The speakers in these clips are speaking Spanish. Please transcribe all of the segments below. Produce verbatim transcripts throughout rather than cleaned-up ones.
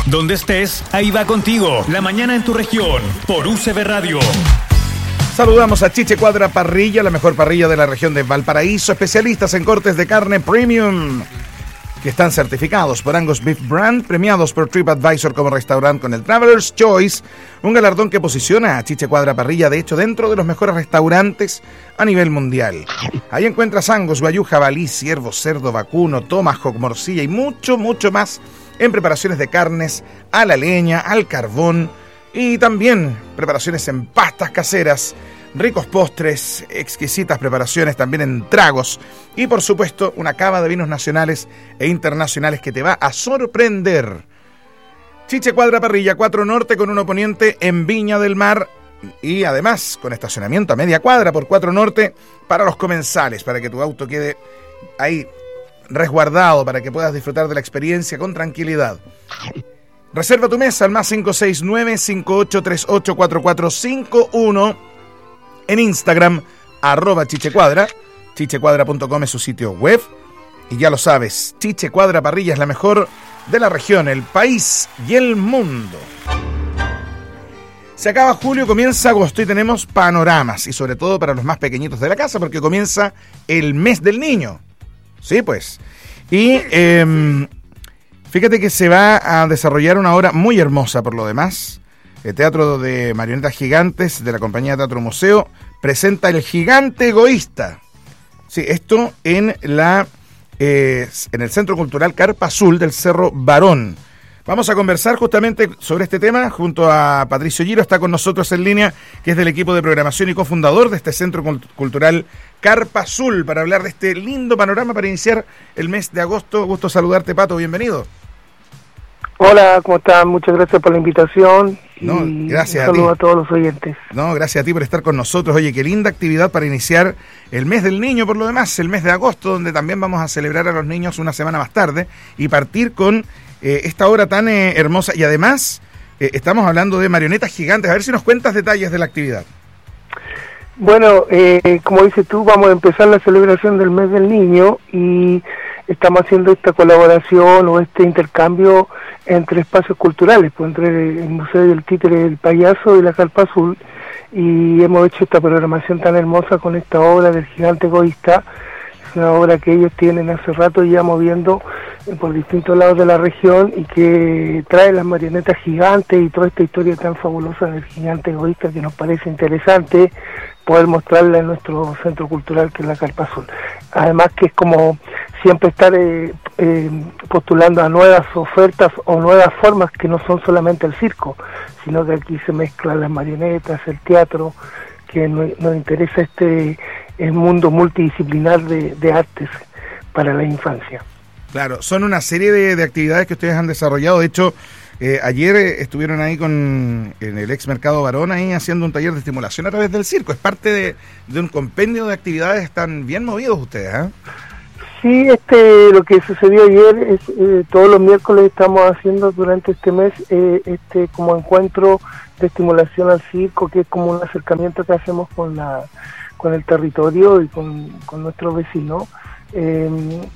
Donde estés, ahí va contigo. La mañana en tu región, por U C B Radio. Saludamos a Chiche Cuadra Parrilla, la mejor parrilla de la región de Valparaíso, especialistas en cortes de carne premium, que están certificados por Angus Beef Brand, premiados por TripAdvisor como restaurante con el Traveler's Choice, un galardón que posiciona a Chiche Cuadra Parrilla, de hecho, dentro de los mejores restaurantes a nivel mundial. Ahí encuentras Angus, guayú, jabalí, ciervo, cerdo, vacuno, tomahawk, morcilla y mucho, mucho más en preparaciones de carnes a la leña, al carbón, y también preparaciones en pastas caseras, ricos postres, exquisitas preparaciones también en tragos y por supuesto una cava de vinos nacionales e internacionales que te va a sorprender. Chiche Cuadra Parrilla, cuatro Norte con uno Poniente en Viña del Mar y además con estacionamiento a media cuadra por cuatro Norte para los comensales, para que tu auto quede ahí resguardado, para que puedas disfrutar de la experiencia con tranquilidad. Reserva tu mesa al más cinco seis nueve, cinco ocho tres ocho, cuatro cuatro cinco uno. En Instagram, arroba chichecuadra. chichecuadra punto com es su sitio web. Y ya lo sabes, Chiche Cuadra Parrilla es la mejor de la región, el país y el mundo. Se acaba julio, comienza agosto y tenemos panoramas. Y sobre todo para los más pequeñitos de la casa, porque comienza el mes del niño. Sí, pues. Y... Eh, Fíjate que se va a desarrollar una obra muy hermosa por lo demás. El Teatro de Marionetas Gigantes de la compañía Teatro Museo presenta El Gigante Egoísta. Sí, esto en la eh, en el Centro Cultural Carpa Azul del Cerro Barón. Vamos a conversar justamente sobre este tema junto a Patricio Giro, está con nosotros en línea, que es del equipo de programación y cofundador de este Centro Cultural Carpa Azul, para hablar de este lindo panorama para iniciar el mes de agosto. Gusto saludarte, Pato, bienvenido. Hola, ¿cómo están? Muchas gracias por la invitación. No, y gracias un saludo a a, ti. a todos los oyentes. No, gracias a ti por estar con nosotros. Oye, qué linda actividad para iniciar el mes del niño, por lo demás, el mes de agosto, donde también vamos a celebrar a los niños una semana más tarde y partir con eh, esta obra tan eh, hermosa. Y además, eh, estamos hablando de marionetas gigantes. A ver si nos cuentas detalles de la actividad. Bueno, eh, como dices tú, vamos a empezar la celebración del mes del niño y estamos haciendo esta colaboración o este intercambio entre espacios culturales, pues entre el Museo del Títere del Payaso y la Carpa Azul, y hemos hecho esta programación tan hermosa con esta obra del Gigante Egoísta. Es una obra que ellos tienen hace rato ya moviendo por distintos lados de la región y que trae las marionetas gigantes y toda esta historia tan fabulosa del Gigante Egoísta, que nos parece interesante poder mostrarla en nuestro centro cultural, que es la Carpa Azul. Además que es como siempre estar eh, eh, postulando a nuevas ofertas o nuevas formas que no son solamente el circo, sino que aquí se mezclan las marionetas, el teatro, que nos, nos interesa este el mundo multidisciplinar de, de artes para la infancia. Claro, son una serie de, de actividades que ustedes han desarrollado. De hecho, eh, ayer eh, estuvieron ahí con en el ex Mercado Barón ahí haciendo un taller de estimulación a través del circo. Es parte de, de un compendio de actividades. Están bien movidos ustedes, ¿eh? Sí, este, lo que sucedió ayer es eh, todos los miércoles estamos haciendo durante este mes eh, este como encuentro de estimulación al circo, que es como un acercamiento que hacemos con la con el territorio y con, con nuestros vecinos. Eh,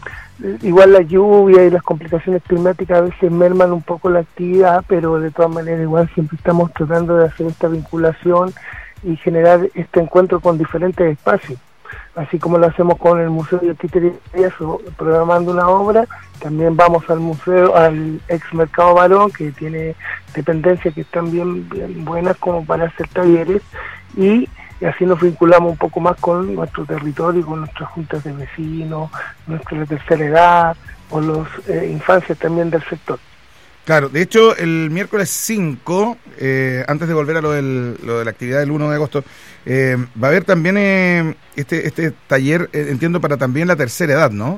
igual la lluvia y las complicaciones climáticas a veces merman un poco la actividad, pero de todas maneras igual siempre estamos tratando de hacer esta vinculación y generar este encuentro con diferentes espacios. Así como lo hacemos con el Museo del Títere programando una obra, también vamos al museo, al ex Mercado Barón, que tiene dependencias que están bien, bien buenas como para hacer talleres, y así nos vinculamos un poco más con nuestro territorio, con nuestras juntas de vecinos, nuestra tercera edad, o los eh, infancias también del sector. Claro, de hecho, el miércoles cinco, eh, antes de volver a lo, del, lo de la actividad del uno de agosto, eh, va a haber también eh, este este taller, eh, entiendo, para también la tercera edad, ¿no?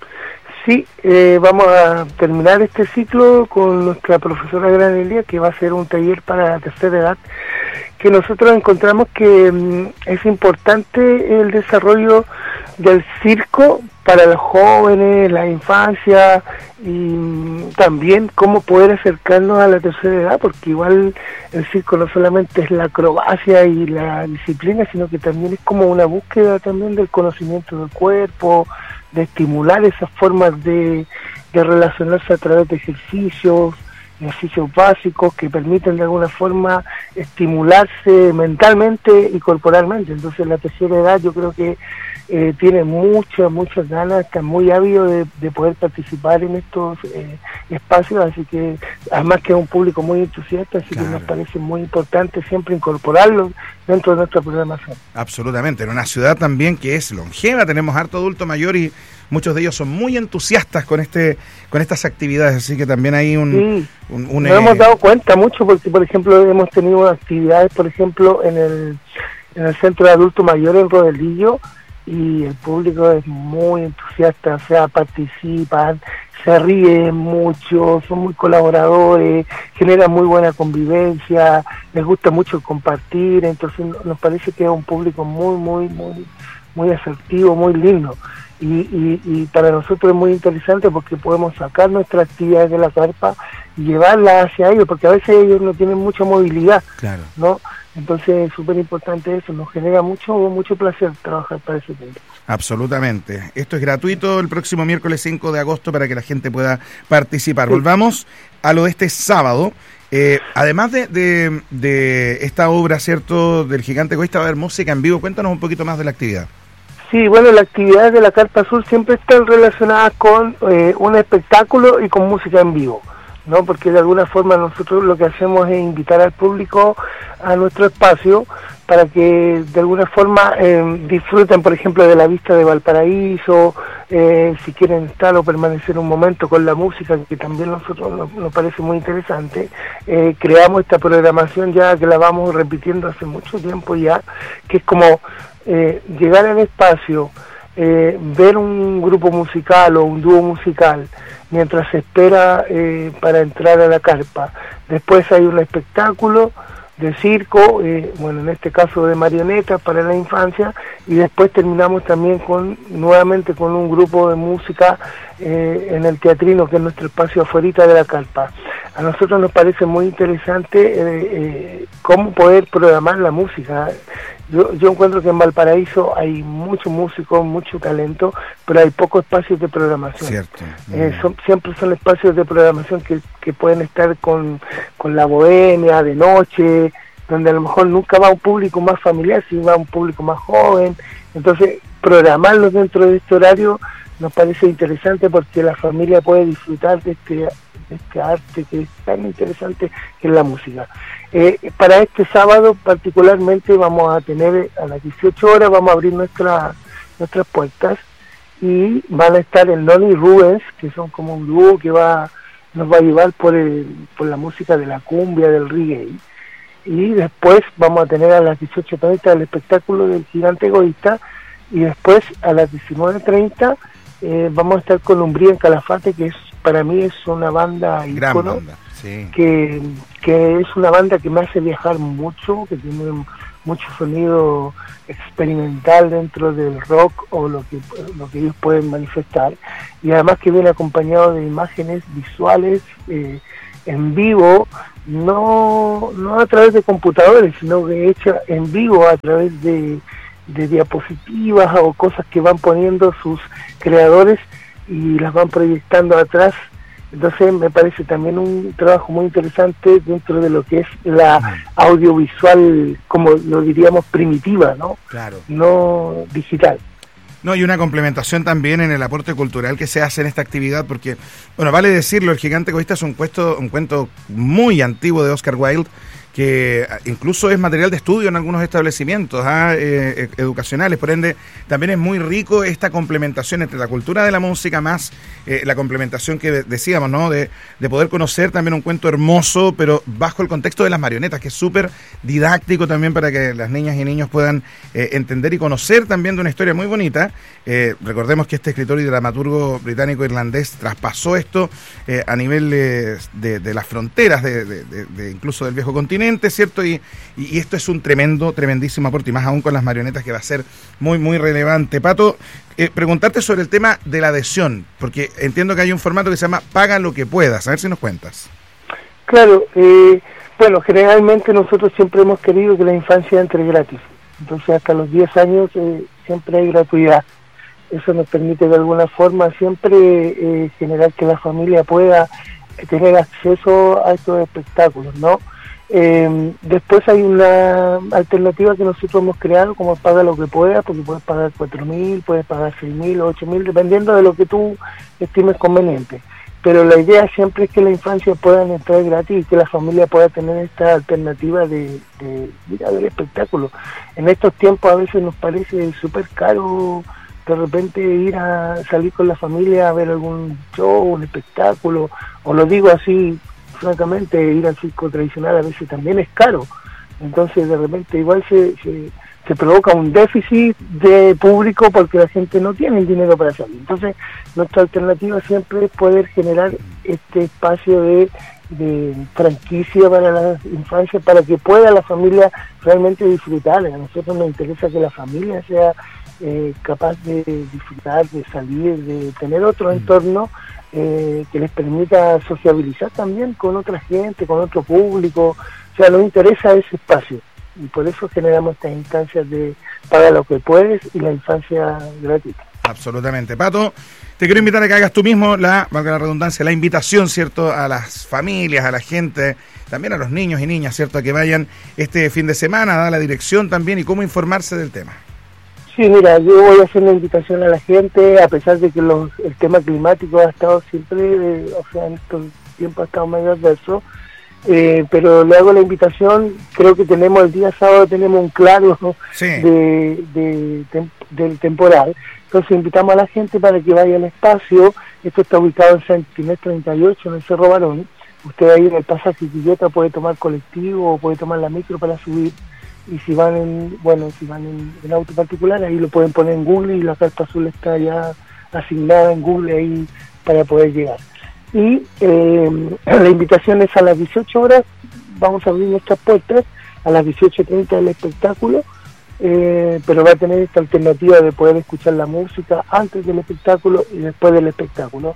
Sí, eh, vamos a terminar este ciclo con nuestra profesora Granelia, que va a ser un taller para la tercera edad, que nosotros encontramos que um, es importante el desarrollo del circo para los jóvenes, la infancia, y um, también cómo poder acercarnos a la tercera edad, porque igual el circo no solamente es la acrobacia y la disciplina, sino que también es como una búsqueda también del conocimiento del cuerpo, de estimular esas formas de, de relacionarse a través de ejercicios, ejercicios básicos que permiten de alguna forma estimularse mentalmente y corporalmente. Entonces la tercera edad yo creo que eh, tiene muchas, muchas ganas, está muy ávido de, de poder participar en estos eh, espacios, así que además que es un público muy entusiasta, así claro. que nos parece muy importante siempre incorporarlos dentro de nuestra programación. Absolutamente, en una ciudad también que es longeva, tenemos harto adulto mayor y muchos de ellos son muy entusiastas con este con estas actividades, así que también hay un... Sí, un, un nos eh... hemos dado cuenta mucho porque, por ejemplo, hemos tenido actividades, por ejemplo, en el, en el Centro de Adulto Mayor en Rodelillo, y el público es muy entusiasta, o sea, participan, se ríen mucho, son muy colaboradores, generan muy buena convivencia, les gusta mucho compartir, entonces nos parece que es un público muy, muy, muy, muy asertivo, muy lindo. Y, y, y para nosotros es muy interesante porque podemos sacar nuestras actividades de la carpa y llevarlas hacia ellos, porque a veces ellos no tienen mucha movilidad, claro. ¿no? Entonces es súper importante eso, nos genera mucho mucho placer trabajar para ese punto. Absolutamente. Esto es gratuito el próximo miércoles cinco de agosto para que la gente pueda participar. Sí. Volvamos a lo de este sábado. Eh, además de, de, de esta obra, ¿cierto?, del Gigante Egoísta, va a haber música en vivo. Cuéntanos un poquito más de la actividad. Sí, bueno, las actividades de la Carpa Azul siempre están relacionadas con eh, un espectáculo y con música en vivo, ¿no? Porque de alguna forma nosotros lo que hacemos es invitar al público a nuestro espacio para que de alguna forma eh, disfruten, por ejemplo, de la vista de Valparaíso, eh, si quieren estar o permanecer un momento con la música, que también a nosotros nos, nos parece muy interesante. Eh, creamos esta programación ya que la vamos repitiendo hace mucho tiempo ya, que es como eh, llegar al espacio, eh, ver un grupo musical o un dúo musical, mientras se espera eh, para entrar a la carpa. Después hay un espectáculo de circo, eh, bueno, en este caso de marionetas para la infancia, y después terminamos también con nuevamente con un grupo de música eh, en el teatrino, que es nuestro espacio afuera de la carpa. A nosotros nos parece muy interesante eh, eh, cómo poder programar la música. Yo, yo encuentro que en Valparaíso hay muchos músicos, mucho talento, pero hay pocos espacios de programación. Cierto. Eh, son, siempre son espacios de programación que, que pueden estar con, con la bohemia de noche, donde a lo mejor nunca va un público más familiar, sino va un público más joven. Entonces, programarlos dentro de este horario nos parece interesante porque la familia puede disfrutar de este, de este arte que es tan interesante, que es la música. Eh, para este sábado particularmente vamos a tener a las dieciocho horas, vamos a abrir nuestra, nuestras puertas y van a estar el Noni y Rubens, que son como un dúo que va nos va a llevar por, el, por la música de la cumbia, del reggae. Y después vamos a tener a las dieciocho treinta el espectáculo del Gigante Egoísta, y después a las diecinueve treinta eh, vamos a estar con Umbría en Calafate, que es para mí es una banda ícono, sí. que, que es una banda que me hace viajar mucho, que tiene mucho sonido experimental dentro del rock o lo que lo que ellos pueden manifestar, y además que viene acompañado de imágenes visuales eh, en vivo, no no a través de computadores, sino que hecha en vivo a través de, de diapositivas o cosas que van poniendo sus creadores y las van proyectando atrás. Entonces me parece también un trabajo muy interesante dentro de lo que es la audiovisual, como lo diríamos, primitiva, ¿no? Claro. No digital. No, y una complementación también en el aporte cultural que se hace en esta actividad, porque, bueno, vale decirlo, El Gigante Egoísta es un, cuento, un cuento muy antiguo de Oscar Wilde, que incluso es material de estudio en algunos establecimientos ¿ah? eh, educacionales, por ende también es muy rico esta complementación entre la cultura de la música más eh, la complementación que decíamos, ¿no? De, de poder conocer también un cuento hermoso, pero bajo el contexto de las marionetas, que es súper didáctico también para que las niñas y niños puedan eh, entender y conocer también de una historia muy bonita. Eh, recordemos que este escritor y dramaturgo británico-irlandés traspasó esto eh, a nivel eh, de, de las fronteras de, de, de, de incluso del viejo continente, ¿cierto? Y, y, y esto es un tremendo, tremendísimo aporte, y más aún con las marionetas, que va a ser muy, muy relevante. Pato, eh, preguntarte sobre el tema de la adhesión, porque entiendo que hay un formato que se llama Paga lo que puedas, a ver si nos cuentas. Claro, eh, bueno, generalmente nosotros siempre hemos querido que la infancia entre gratis, entonces hasta los diez años eh, siempre hay gratuidad. Eso nos permite de alguna forma siempre eh, generar que la familia pueda tener acceso a estos espectáculos, ¿no? Eh, después hay una alternativa que nosotros hemos creado, como paga lo que puedas, porque puedes pagar cuatro mil, puedes pagar seis mil o ocho mil, dependiendo de lo que tú estimes conveniente. Pero la idea siempre es que la infancia pueda entrar gratis y que la familia pueda tener esta alternativa de, de ir a ver espectáculos. En estos tiempos a veces nos parece súper caro de repente ir a salir con la familia a ver algún show, un espectáculo, o lo digo así francamente, ir al circo tradicional a veces también es caro. Entonces de repente igual se, se, se provoca un déficit de público porque la gente no tiene el dinero para salir. Entonces nuestra alternativa siempre es poder generar este espacio de, de franquicia para la infancia, para que pueda la familia realmente disfrutar. A nosotros nos interesa que la familia sea eh, capaz de disfrutar, de salir, de tener otro entorno Eh, que les permita sociabilizar también con otra gente, con otro público. O sea, nos interesa ese espacio y por eso generamos estas instancias de paga lo que puedes y la infancia gratuita. Absolutamente. Pato, te quiero invitar a que hagas tú mismo la, valga la redundancia, la invitación, ¿cierto?, a las familias, a la gente, también a los niños y niñas, ¿cierto?, a que vayan este fin de semana, da la dirección también y cómo informarse del tema. Sí, mira, yo voy a hacer una invitación a la gente, a pesar de que los, el tema climático ha estado siempre, eh, o sea, en estos tiempos ha estado medio adverso, eh, pero le hago la invitación. Creo que tenemos el día sábado, tenemos un claro sí. de, de, de, del temporal, entonces invitamos a la gente para que vaya al espacio. Esto está ubicado en Sentinel treinta y ocho, en el Cerro Barón. Usted ahí en el pasaje Quillota puede tomar colectivo o puede tomar la micro para subir. Y si van en, bueno, si van en, en auto particular, ahí lo pueden poner en Google y la carpa azul está ya asignada en Google ahí para poder llegar. Y eh, la invitación es a las dieciocho horas, vamos a abrir nuestras puertas, a las dieciocho treinta del espectáculo, eh, pero va a tener esta alternativa de poder escuchar la música antes del espectáculo y después del espectáculo.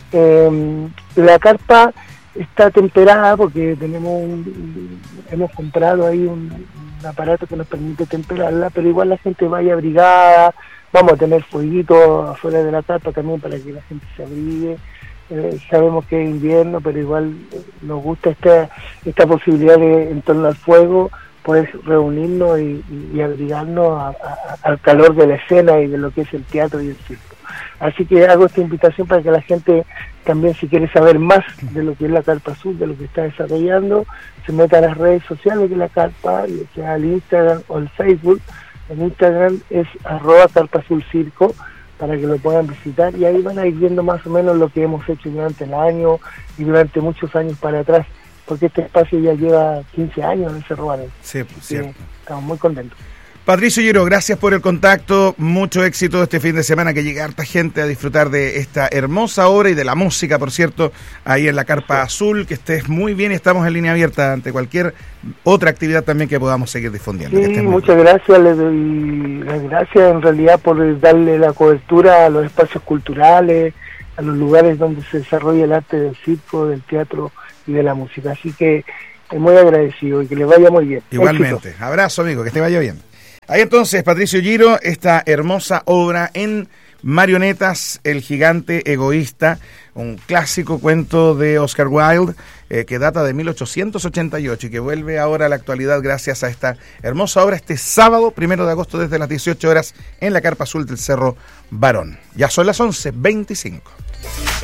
Eh, la carpa está temperada porque tenemos un, hemos comprado ahí un, un aparato que nos permite temperarla, pero igual la gente vaya abrigada. Vamos a tener fueguitos afuera de la carpa también para que la gente se abrigue. Eh, sabemos que es invierno, pero igual nos gusta esta esta posibilidad de, en torno al fuego, poder reunirnos y, y, y abrigarnos a, a, al calor de la escena y de lo que es el teatro y el circo. Así que hago esta invitación para que la gente también, si quiere saber más de lo que es la Carpa Azul, de lo que está desarrollando, se meta a las redes sociales de la Carpa, ya sea el Instagram o el Facebook. En Instagram es arroba Carpa Azul Circo, para que lo puedan visitar, y ahí van a ir viendo más o menos lo que hemos hecho durante el año y durante muchos años para atrás, porque este espacio ya lleva quince años en Cerro Barón. Sí, cierto. Estamos muy contentos. Patricio Llero, gracias por el contacto, mucho éxito este fin de semana, que llegue harta gente a disfrutar de esta hermosa obra y de la música, por cierto, ahí en la Carpa Azul. Que estés muy bien y estamos en línea abierta ante cualquier otra actividad también que podamos seguir difundiendo. Sí, muchas bien. gracias, les doy las gracias en realidad por darle la cobertura a los espacios culturales, a los lugares donde se desarrolla el arte del circo, del teatro y de la música, así que muy agradecido y que les vaya muy bien. Igualmente, éxito. Abrazo amigo, que te vaya bien. Ahí entonces, Patricio Llero, esta hermosa obra en marionetas, El gigante egoísta, un clásico cuento de Oscar Wilde, eh, que data de mil ochocientos ochenta y ocho y que vuelve ahora a la actualidad gracias a esta hermosa obra este sábado, primero de agosto, desde las dieciocho horas, en la Carpa Azul del Cerro Barón. Ya son las once veinticinco.